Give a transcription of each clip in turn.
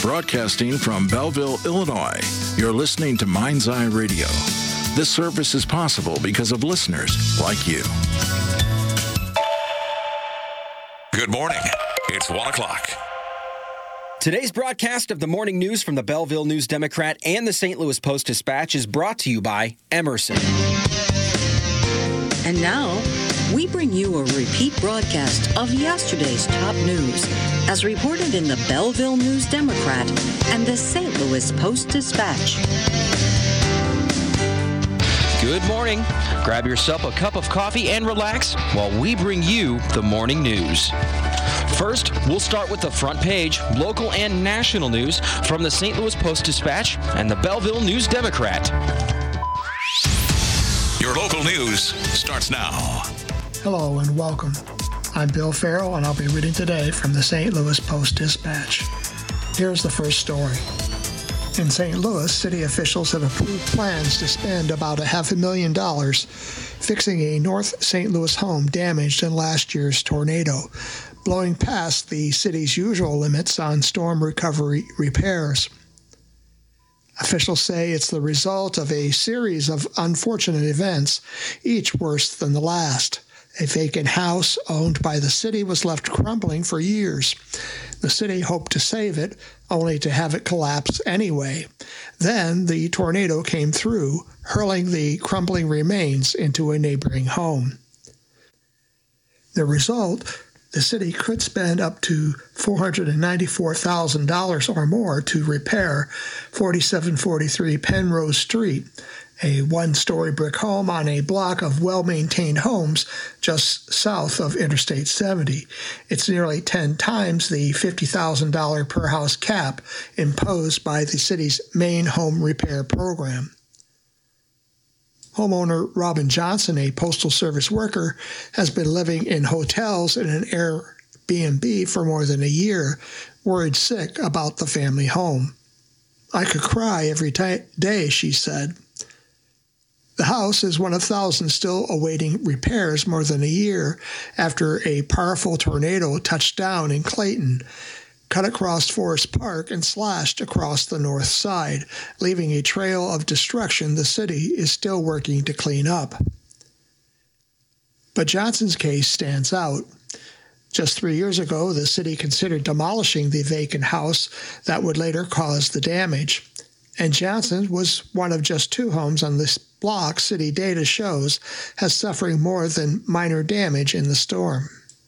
Broadcasting from Belleville, Illinois, you're listening to Mind's Eye Radio. This service is possible because of listeners like you. Good morning. It's 1 o'clock. Today's broadcast of the morning news from the Belleville News-Democrat and the St. Louis Post-Dispatch is brought to you by Emerson. And now, we bring you a repeat broadcast of yesterday's top news, as reported in the Belleville News-Democrat and the St. Louis Post-Dispatch. Good morning. Grab yourself a cup of coffee and relax while we bring you the morning news. First, we'll start with the front page, local and national news from the St. Louis Post-Dispatch and the Belleville News-Democrat. Your local news starts now. Hello and welcome. I'm Bill Farrell, and I'll be reading today from the St. Louis Post-Dispatch. Here's the first story. In St. Louis, city officials have approved plans to spend about $500,000 fixing a North St. Louis home damaged in last year's tornado, blowing past the city's usual limits on storm recovery repairs. Officials say it's the result of a series of unfortunate events, each worse than the last. A vacant house owned by the city was left crumbling for years. The city hoped to save it, only to have it collapse anyway. Then the tornado came through, hurling the crumbling remains into a neighboring home. The result, the city could spend up to $494,000 or more to repair 4743 Penrose Street, a one-story brick home on a block of well-maintained homes just south of Interstate 70. It's nearly 10 times the $50,000 per house cap imposed by the city's main home repair program. Homeowner Robin Johnson, a Postal Service worker, has been living in hotels in an Airbnb for more than a year, worried sick about the family home. "I could cry every day," she said. The house is one of thousands still awaiting repairs more than a year after a powerful tornado touched down in Clayton, cut across Forest Park, and slashed across the north side, leaving a trail of destruction the city is still working to clean up. But Johnson's case stands out. Just 3 years ago, the city considered demolishing the vacant house that would later cause the damage. And Johnson was one of just 2 homes on this block city data shows has suffering more than minor damage in the storm.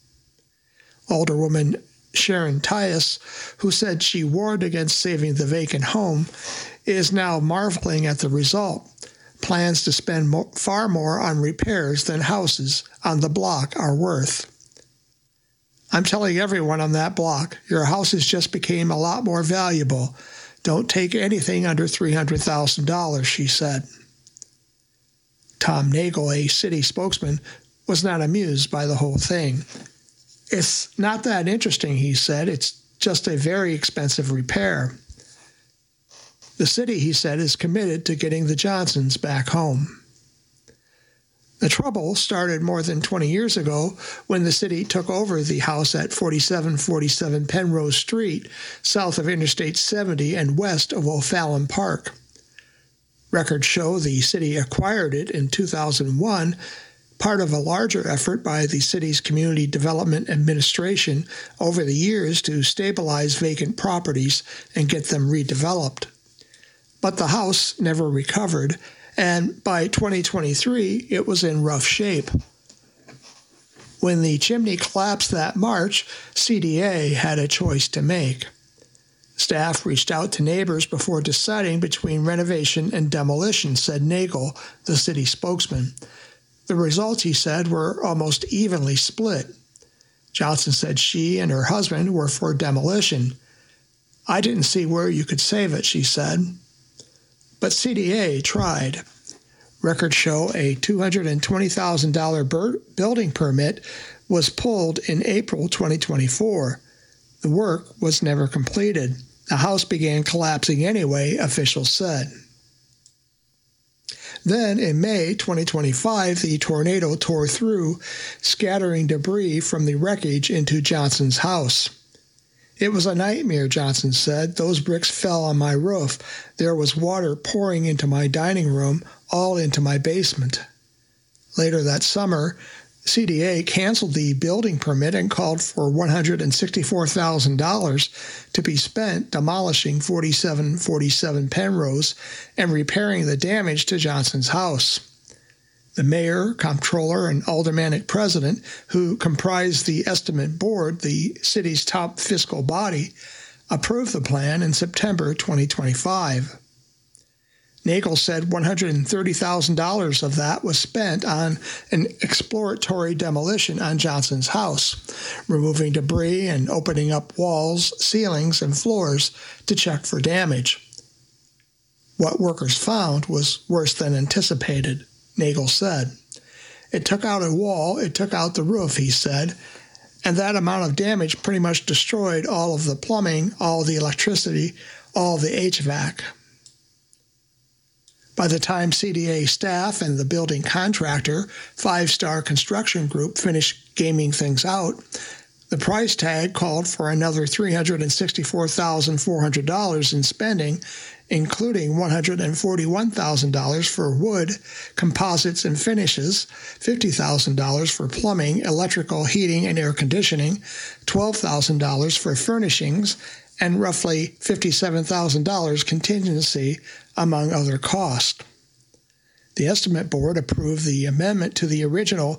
Alderwoman Sharon Tyus, who said she warned against saving the vacant home, is now marveling at the result. Plans to spend far more on repairs than houses on the block are worth. "I'm telling everyone on that block, your houses just became a lot more valuable. Don't take anything under $300,000, she said. Tom Nagel, a city spokesman, was not amused by the whole thing. "It's not that interesting," he said. "It's just a very expensive repair." The city, he said, is committed to getting the Johnsons back home. The trouble started more than 20 years ago when the city took over the house at 4747 Penrose Street, south of Interstate 70 and west of O'Fallon Park. Records show the city acquired it in 2001, part of a larger effort by the city's Community Development Administration over the years to stabilize vacant properties and get them redeveloped. But the house never recovered, and by 2023, it was in rough shape. When the chimney collapsed that March, CDA had a choice to make. Staff reached out to neighbors before deciding between renovation and demolition, said Nagel, the city spokesman. The results, he said, were almost evenly split. Johnson said she and her husband were for demolition. "I didn't see where you could save it," she said. But CDA tried. Records show a $220,000 building permit was pulled in April 2024. The work was never completed. The house began collapsing anyway, officials said. Then, in May 2025, the tornado tore through, scattering debris from the wreckage into Johnson's house. "It was a nightmare," Johnson said. "Those bricks fell on my roof. There was water pouring into my dining room, all into my basement." Later that summer, CDA canceled the building permit and called for $164,000 to be spent demolishing 4747 Penrose and repairing the damage to Johnson's house. The mayor, comptroller, and aldermanic president, who comprised the estimate board, the city's top fiscal body, approved the plan in September 2025. Nagel said $130,000 of that was spent on an exploratory demolition on Johnson's house, removing debris and opening up walls, ceilings, and floors to check for damage. What workers found was worse than anticipated, Nagel said. "It took out a wall, it took out the roof," he said, "and that amount of damage pretty much destroyed all of the plumbing, all the electricity, all the HVAC. By the time CDA staff and the building contractor, Five Star Construction Group, finished gaming things out, the price tag called for another $364,400 in spending, including $141,000 for wood, composites, and finishes, $50,000 for plumbing, electrical, heating, and air conditioning, $12,000 for furnishings, and roughly $57,000 contingency, among other costs. The estimate board approved the amendment to the original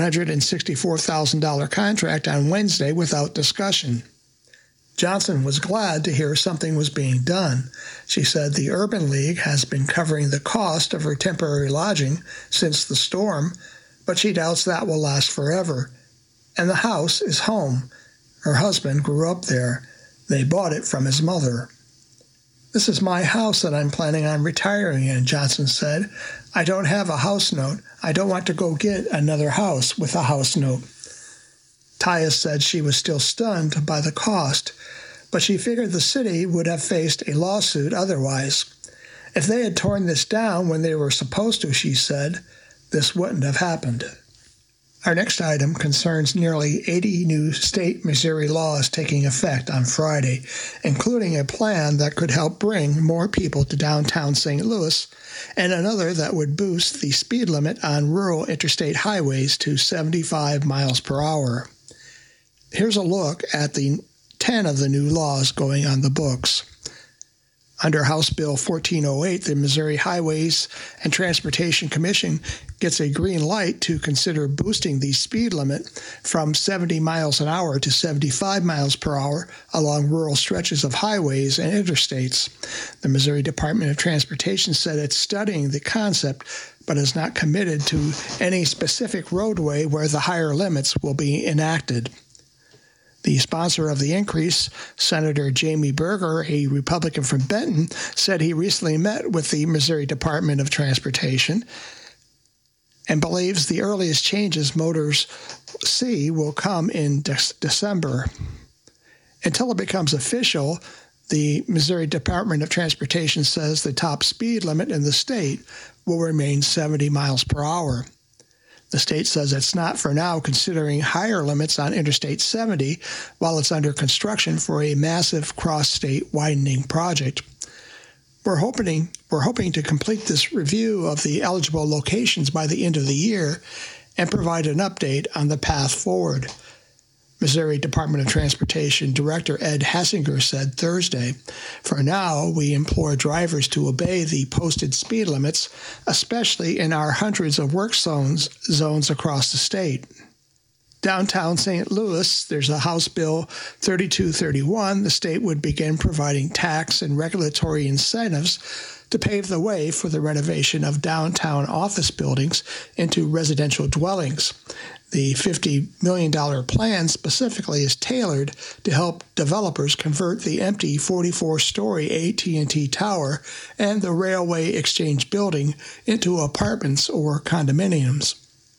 $164,000 contract on Wednesday without discussion. Johnson was glad to hear something was being done. She said the Urban League has been covering the cost of her temporary lodging since the storm, but she doubts that will last forever. And the house is home. Her husband grew up there. They bought it from his mother. "This is my house that I'm planning on retiring in," Johnson said. "I don't have a house note. I don't want to go get another house with a house note." Tyus said she was still stunned by the cost, but she figured the city would have faced a lawsuit otherwise. "If they had torn this down when they were supposed to," she said, "this wouldn't have happened." Our next item concerns nearly 80 new state Missouri laws taking effect on Friday, including a plan that could help bring more people to downtown St. Louis, and another that would boost the speed limit on rural interstate highways to 75 miles per hour. Here's a look at the 10 of the new laws going on the books. Under House Bill 1408, the Missouri Highways and Transportation Commission gets a green light to consider boosting the speed limit from 70 miles an hour to 75 miles per hour along rural stretches of highways and interstates. The Missouri Department of Transportation said it's studying the concept, but is not committed to any specific roadway where the higher limits will be enacted. The sponsor of the increase, Senator Jamie Berger, a Republican from Benton, said he recently met with the Missouri Department of Transportation and believes the earliest changes Motors see will come in December. Until it becomes official, the Missouri Department of Transportation says the top speed limit in the state will remain 70 miles per hour. The state says it's not for now considering higher limits on Interstate 70 while it's under construction for a massive cross-state widening project. We're hoping to complete this review of the eligible locations by the end of the year and provide an update on the path forward. Missouri Department of Transportation Director Ed Hassinger said Thursday, "For now, we implore drivers to obey the posted speed limits, especially in our hundreds of work zones across the state." Downtown St. Louis, there's a House Bill 3231. The state would begin providing tax and regulatory incentives to pave the way for the renovation of downtown office buildings into residential dwellings. The $50 million plan specifically is tailored to help developers convert the empty 44-story AT&T Tower and the Railway Exchange Building into apartments or condominiums.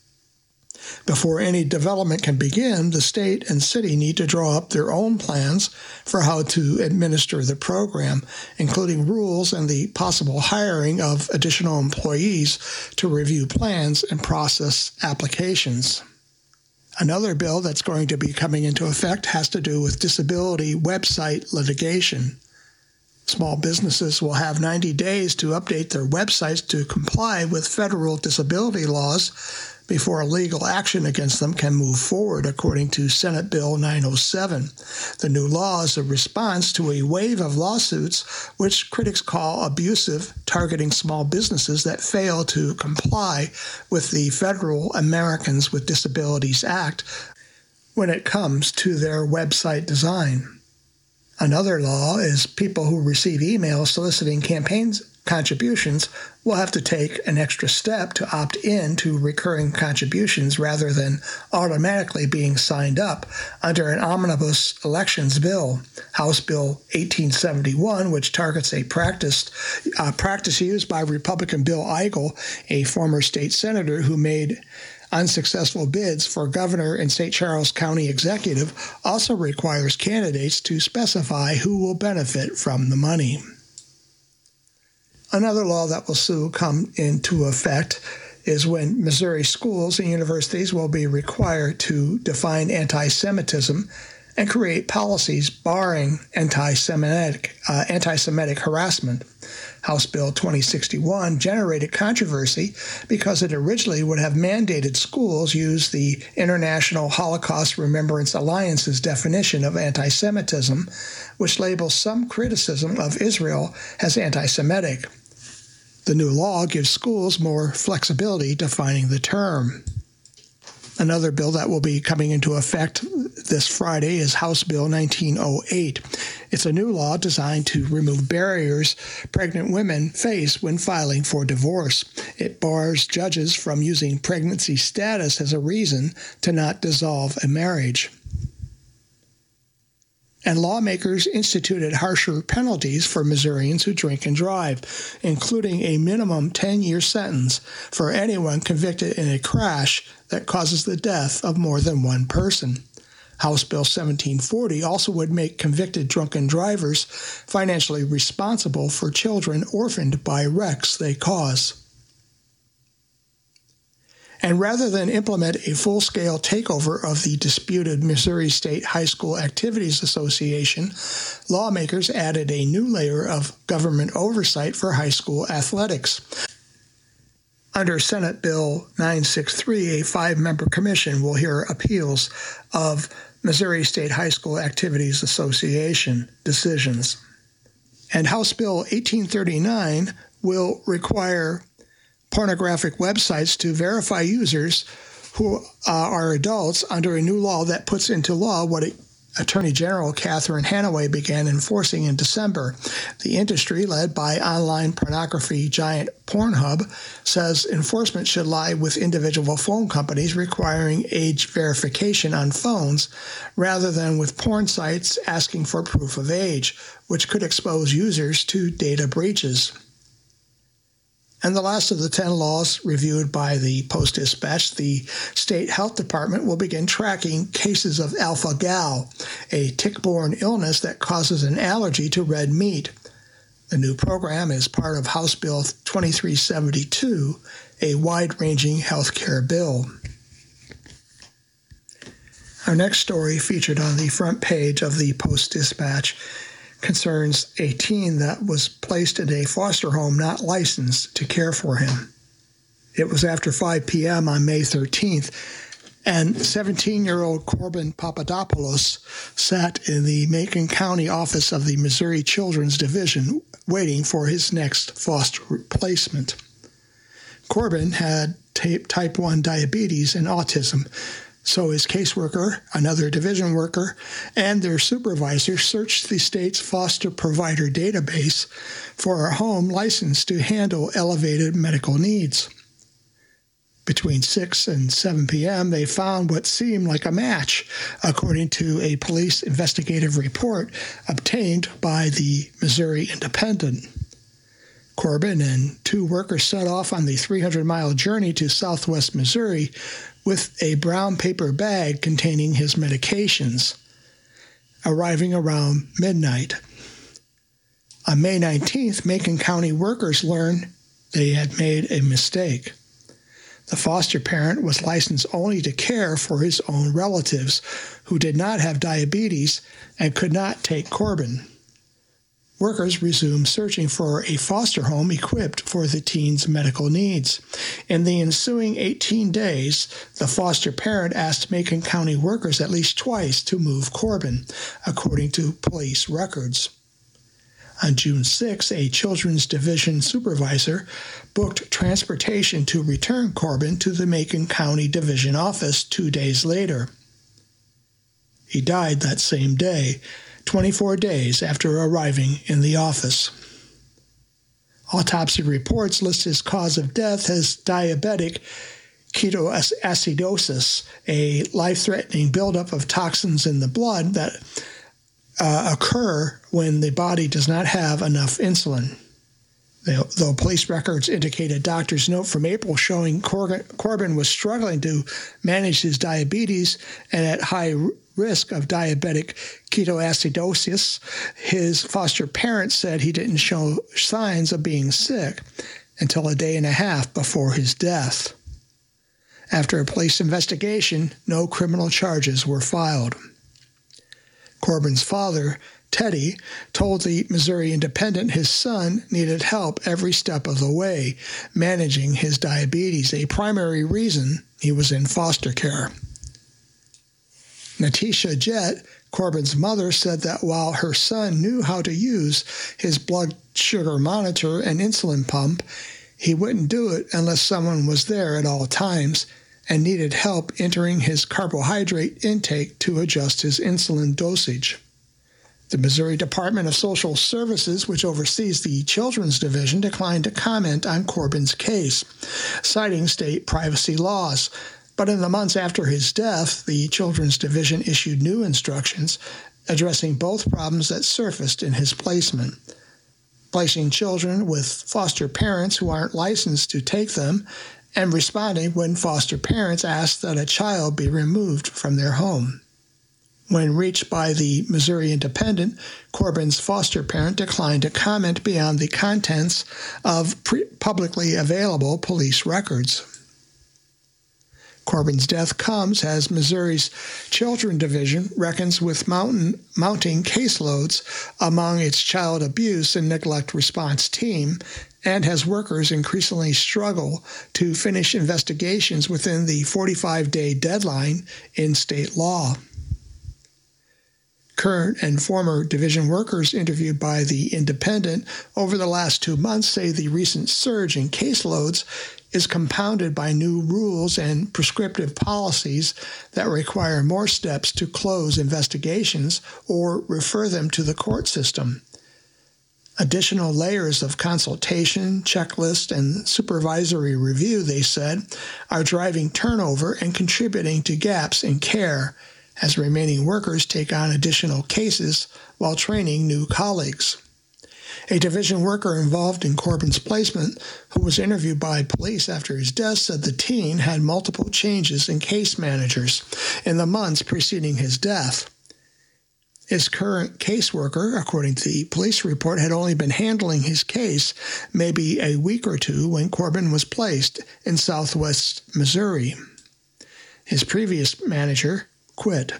Before any development can begin, the state and city need to draw up their own plans for how to administer the program, including rules and the possible hiring of additional employees to review plans and process applications. Another bill that's going to be coming into effect has to do with disability website litigation. Small businesses will have 90 days to update their websites to comply with federal disability laws before legal action against them can move forward, according to Senate Bill 907. The new law is a response to a wave of lawsuits which critics call abusive, targeting small businesses that fail to comply with the federal Americans with Disabilities Act when it comes to their website design. Another law is people who receive emails soliciting campaign contributions will have to take an extra step to opt in to recurring contributions rather than automatically being signed up under an omnibus elections bill, House Bill 1871, which targets a practice used by Republican Bill Eigel, a former state senator who made unsuccessful bids for governor and St. Charles County executive, also requires candidates to specify who will benefit from the money. Another law that will soon come into effect is when Missouri schools and universities will be required to define anti-Semitism and create policies barring anti-Semitic harassment. House Bill 2061 generated controversy because it originally would have mandated schools use the International Holocaust Remembrance Alliance's definition of anti-Semitism, which labels some criticism of Israel as anti-Semitic. The new law gives schools more flexibility defining the term. Another bill that will be coming into effect this Friday is House Bill 1908. It's a new law designed to remove barriers pregnant women face when filing for divorce. It bars judges from using pregnancy status as a reason to not dissolve a marriage. And lawmakers instituted harsher penalties for Missourians who drink and drive, including a minimum 10-year sentence for anyone convicted in a crash that causes the death of more than one person. House Bill 1740 also would make convicted drunken drivers financially responsible for children orphaned by wrecks they cause. And rather than implement a full-scale takeover of the disputed Missouri State High School Activities Association, lawmakers added a new layer of government oversight for high school athletics. Under Senate Bill 963, a 5-member commission will hear appeals of Missouri State High School Activities Association decisions. And House Bill 1839 will require pornographic websites to verify users who are adults under a new law that puts into law what Attorney General Catherine Hanaway began enforcing in December. The industry, led by online pornography giant Pornhub, says enforcement should lie with individual phone companies requiring age verification on phones rather than with porn sites asking for proof of age, which could expose users to data breaches. And the last of the 10 laws reviewed by the Post-Dispatch, the State Health Department will begin tracking cases of alpha-gal, a tick-borne illness that causes an allergy to red meat. The new program is part of House Bill 2372, a wide-ranging health care bill. Our next story, featured on the front page of the Post-Dispatch, concerns a teen that was placed in a foster home not licensed to care for him. It was after 5 p.m. on May 13th, and 17-year-old Corbin Papadopoulos sat in the Macon County office of the Missouri Children's Division waiting for his next foster placement. Corbin had type 1 diabetes and autism, so his caseworker, another division worker, and their supervisor searched the state's foster provider database for a home licensed to handle elevated medical needs. Between 6 and 7 p.m., they found what seemed like a match, according to a police investigative report obtained by the Missouri Independent. Corbin and 2 workers set off on the 300-mile journey to southwest Missouri with a brown paper bag containing his medications, arriving around midnight. On May 19th, Macon County workers learned they had made a mistake. The foster parent was licensed only to care for his own relatives who did not have diabetes and could not take Corbin. Workers resumed searching for a foster home equipped for the teen's medical needs. In the ensuing 18 days, the foster parent asked Macon County workers at least twice to move Corbin, according to police records. On June 6, a Children's Division supervisor booked transportation to return Corbin to the Macon County Division office 2 days later. He died that same day, 24 days after arriving in the office. Autopsy reports list his cause of death as diabetic ketoacidosis, a life-threatening buildup of toxins in the blood that occur when the body does not have enough insulin. Though police records indicate a doctor's note from April showing Corbin was struggling to manage his diabetes and at high risk of diabetic ketoacidosis, his foster parent said he didn't show signs of being sick until a day and a half before his death. After a police investigation, no criminal charges were filed. Corbin's father, Teddy, told the Missouri Independent his son needed help every step of the way, managing his diabetes, a primary reason he was in foster care. Natisha Jett, Corbin's mother, said that while her son knew how to use his blood sugar monitor and insulin pump, he wouldn't do it unless someone was there at all times and needed help entering his carbohydrate intake to adjust his insulin dosage. The Missouri Department of Social Services, which oversees the Children's Division, declined to comment on Corbin's case, citing state privacy laws. But in the months after his death, the Children's Division issued new instructions addressing both problems that surfaced in his placement: placing children with foster parents who aren't licensed to take them, and responding when foster parents ask that a child be removed from their home. When reached by the Missouri Independent, Corbin's foster parent declined to comment beyond the contents of publicly available police records. Corbin's death comes as Missouri's Children's Division reckons with mounting caseloads among its child abuse and neglect response team, and has workers increasingly struggle to finish investigations within the 45-day deadline in state law. Current and former division workers interviewed by the Independent over the last 2 months say the recent surge in caseloads is compounded by new rules and prescriptive policies that require more steps to close investigations or refer them to the court system. Additional layers of consultation, checklist, and supervisory review, they said, are driving turnover and contributing to gaps in care as remaining workers take on additional cases while training new colleagues. A division worker involved in Corbin's placement, who was interviewed by police after his death, said the teen had multiple changes in case managers in the months preceding his death. His current caseworker, according to the police report, had only been handling his case maybe a week or two when Corbin was placed in southwest Missouri. His previous manager quit.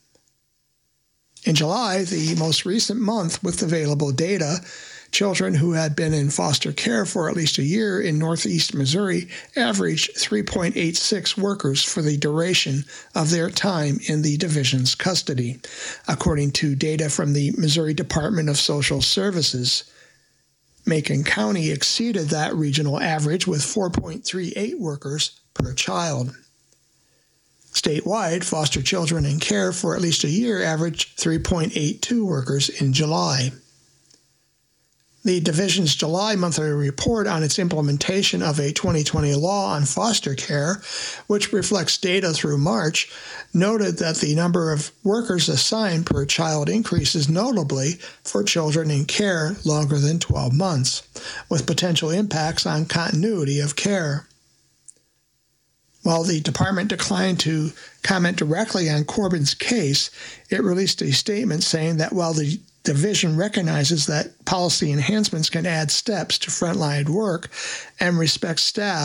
In July, the most recent month with available data, children who had been in foster care for at least a year in northeast Missouri averaged 3.86 workers for the duration of their time in the division's custody, according to data from the Missouri Department of Social Services. Macon County exceeded that regional average with 4.38 workers per child. Statewide, foster children in care for at least a year averaged 3.82 workers in July. The division's July monthly report on its implementation of a 2020 law on foster care, which reflects data through March, noted that the number of workers assigned per child increases notably for children in care longer than 12 months, with potential impacts on continuity of care. While the department declined to comment directly on Corbin's case, it released a statement saying that while the division recognizes that policy enhancements can add steps to frontline work and respects staff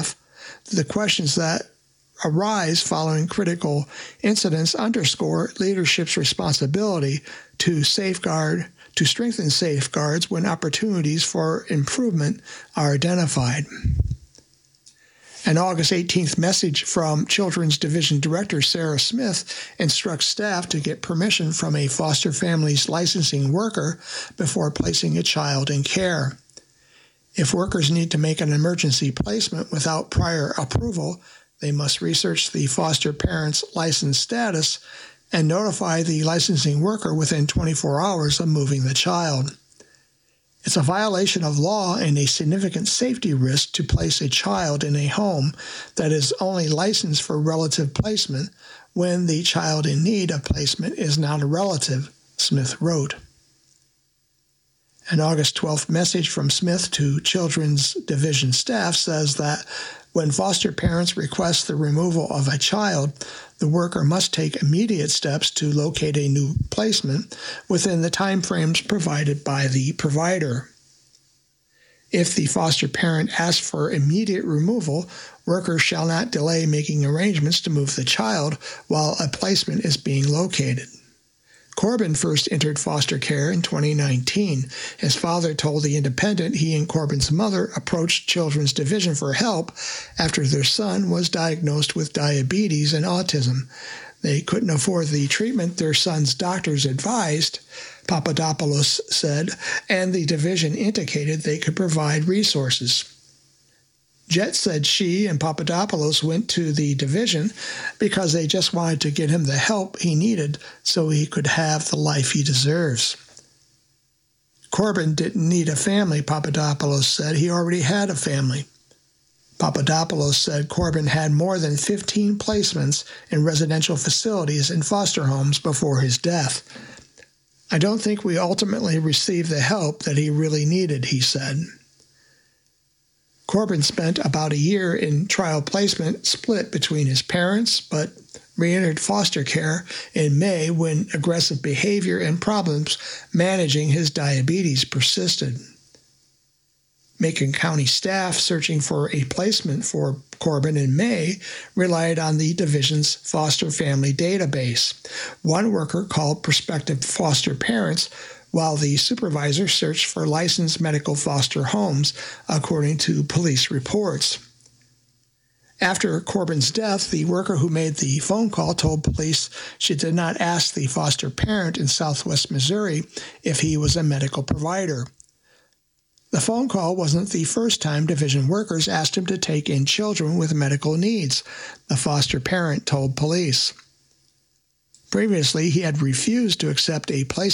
The questions that arise following critical incidents underscore leadership's responsibility to strengthen safeguards when opportunities for improvement are identified. An August 18th message from Children's Division Director Sarah Smith instructs staff to get permission from a foster family's licensing worker before placing a child in care. If workers need to make an emergency placement without prior approval, they must research the foster parent's license status and notify the licensing worker within 24 hours of moving the child. It's a violation of law and a significant safety risk to place a child in a home that is only licensed for relative placement when the child in need of placement is not a relative, Smith wrote. An August 12th message from Smith to Children's Division staff says that when foster parents request the removal of a child, the worker must take immediate steps to locate a new placement within the time frames provided by the provider. If the foster parent asks for immediate removal, workers shall not delay making arrangements to move the child while a placement is being located. Corbin first entered foster care in 2019. His father told The Independent he and Corbin's mother approached Children's Division for help after their son was diagnosed with diabetes and autism. They couldn't afford the treatment their son's doctors advised, Papadopoulos said, and the division indicated they could provide resources. Jet said she and Papadopoulos went to the division because they just wanted to get him the help he needed so he could have the life he deserves. Corbin didn't need a family, Papadopoulos said. He already had a family. Papadopoulos said Corbin had more than 15 placements in residential facilities and foster homes before his death. I don't think we ultimately received the help that he really needed, he said. Corbin spent about a year in trial placement split between his parents, but re-entered foster care in May when aggressive behavior and problems managing his diabetes persisted. Macon County staff searching for a placement for Corbin in May relied on the division's foster family database. One worker called prospective foster parents while the supervisor searched for licensed medical foster homes, according to police reports. After Corbin's death, the worker who made the phone call told police she did not ask the foster parent in southwest Missouri if he was a medical provider. The phone call wasn't the first time division workers asked him to take in children with medical needs, the foster parent told police. Previously, he had refused to accept a placement